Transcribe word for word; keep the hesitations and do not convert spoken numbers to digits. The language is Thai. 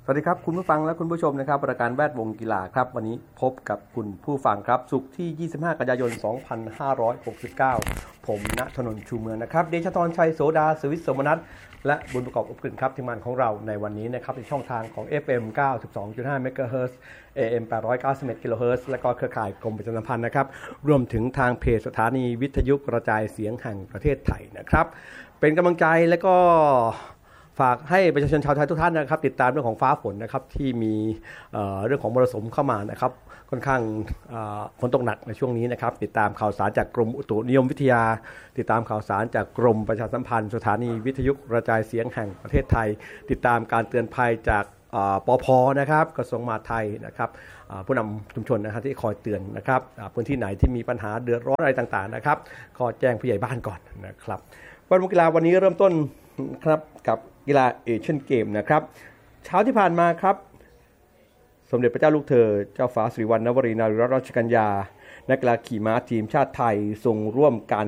สวัสดีครับคุณผู้ฟังและคุณผู้ชมนะครับรายการแวดวงกีฬาครับวันนี้พบกับคุณผู้ฟังครับศุกร์ที่ยี่สิบห้ากันยายนสองพันห้าร้อยหกสิบเก้าผมณถนนชูเมืองนะครับเดชธรชัยโสดาสวิทย์สมนัสและบุญประกอบอบกลิ่นครับทีมงานของเราในวันนี้นะครับในช่องทางของ เอฟ เอ็ม เก้าสิบสองจุดห้า เมกะเฮิรตซ์ เอ เอ็ม แปดร้อยเก้าสิบเอ็ด กิโลเฮิรตซ์และก็เครือข่ายกรมประชาสัมพันธ์นะครับรวมถึงทางเพจสถานีวิทยุกระจายเสียงแห่งประเทศไทยนะครับเป็นกำลังใจและก็ฝากให้ประชาชนชาวไทยทุกท่านนะครับติดตามเรื่องของฟ้าฝนนะครับที่มี เอ่อ เรื่องของมรสุมเข้ามานะครับค่อนข้างฝนตกหนักในช่วงนี้นะครับติดตามข่าวสารจากกรมอุตุนิยมวิทยาติดตามข่าวสารจากกรมประชาสัมพันธ์สถานีวิทยุกระจายเสียงแห่งประเทศไทยติดตามการเตือนภัยจากปภ.นะครับกระทรวงมหาดไทยนะครับผู้นำชุมชนนะครับที่คอยเตือนนะครับพื้นที่ไหนที่มีปัญหาเดือดร้อนอะไรต่างๆนะครับก็แจ้งผู้ใหญ่บ้านก่อนนะครับวันกีฬาวันนี้เริ่มต้นครับกับกีฬาเอเชียนเกมนะครับเช้าที่ผ่านมาครับสมเด็จพระเจ้าลูกเธอเจ้าฟ้าสิริวัณณวรีนารีรัตนราชกัญญานักกีฬาขี่ม้าทีมชาติไทยทรงร่วมการ